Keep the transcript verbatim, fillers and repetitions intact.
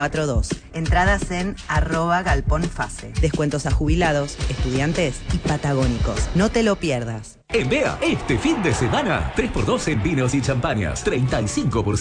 cuatro dos. Entradas en arroba galpón fase. Descuentos a jubilados, estudiantes y patagónicos. No te lo pierdas. En B E A, este fin de semana, tres por dos en vinos y champañas, treinta y cinco por ciento